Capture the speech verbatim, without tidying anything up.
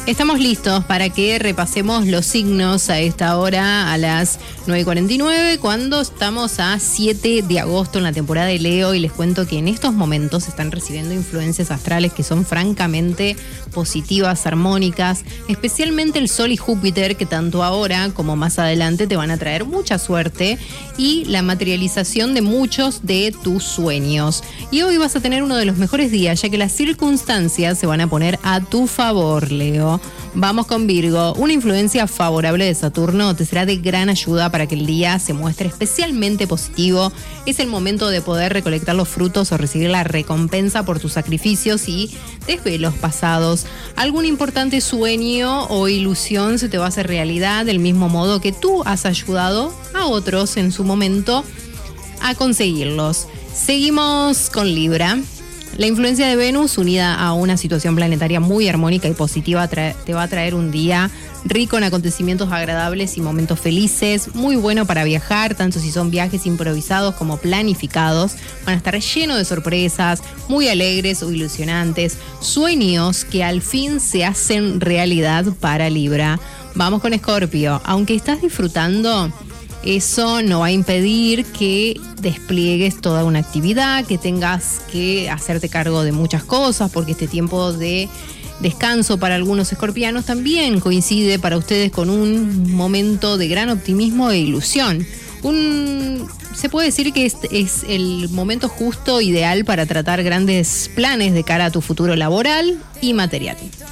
Estamos listos para que repasemos los signos a esta hora, a las nueve y cuarenta y nueve, cuando estamos a siete de agosto en la temporada de Leo, y les cuento que en estos momentos están recibiendo influencias astrales que son francamente positivas, armónicas, especialmente el Sol y Júpiter, que tanto ahora como más adelante te van a traer mucha suerte y la materialización de muchos de tus sueños. Y hoy vas a tener uno de los mejores días, ya que las circunstancias se van a poner a tu favor, Leo. Vamos con Virgo. Una influencia favorable de Saturno te será de gran ayuda para que el día se muestre especialmente positivo. Es el momento de poder recolectar los frutos o recibir la recompensa por tus sacrificios y desvelos pasados. Algún importante sueño o ilusión se te va a hacer realidad, del mismo modo que tú has ayudado a otros en su momento a conseguirlos. Seguimos con Libra. La influencia de Venus, unida a una situación planetaria muy armónica y positiva, trae, te va a traer un día rico en acontecimientos agradables y momentos felices, muy bueno para viajar, tanto si son viajes improvisados como planificados. Van a estar llenos de sorpresas, muy alegres o ilusionantes, sueños que al fin se hacen realidad para Libra. Vamos con Escorpio. Aunque estás disfrutando, eso no va a impedir que despliegues toda una actividad, que tengas que hacerte cargo de muchas cosas, porque este tiempo de descanso para algunos escorpianos también coincide para ustedes con un momento de gran optimismo e ilusión. Un, se puede decir que es, es el momento justo, ideal para tratar grandes planes de cara a tu futuro laboral y material.